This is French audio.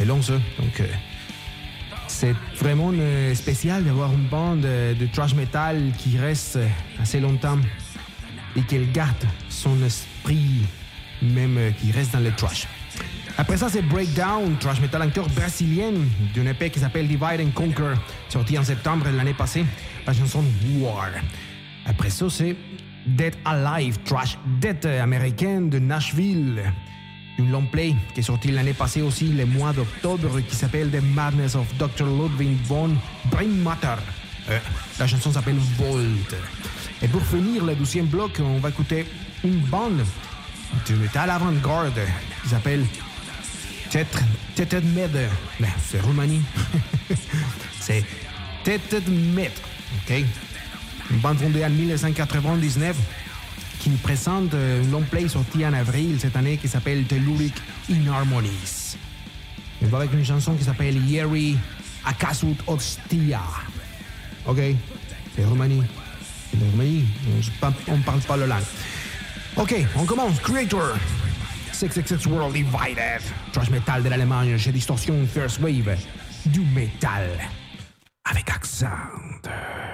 fait long, ça. Donc, c'est vraiment spécial d'avoir une bande de thrash metal qui reste assez longtemps et qu'elle garde son esprit, même qui reste dans le thrash. Après ça, c'est Breakdown, thrash metal encore brésilienne, d'une EP qui s'appelle Divide and Conquer, sortie en septembre de l'année passée, la chanson War. Après ça, c'est Dead Alive, thrash death américaine de Nashville. Une long play qui est sortie l'année passée aussi, le mois d'octobre, qui s'appelle The Madness of Dr. Ludwig von Brainmatter. La chanson s'appelle Volt. Et pour finir le 12e bloc, on va écouter une bande de metal avant-garde qui s'appelle Teted Med. C'est Roumanie. C'est Teted Med. OK? Une bande fondée en 1999 qui nous présente une long play sortie en avril cette année qui s'appelle Telluric Inharmonies. On va avec une chanson qui s'appelle Yeri Akasut Ostia. OK? C'est Roumanie. C'est de Roumanie. On parle pas le langue. OK, on commence. Creator. 666 World Divided. Thrash metal de l'Allemagne chez Distortion First Wave. Du métal. Avec accent.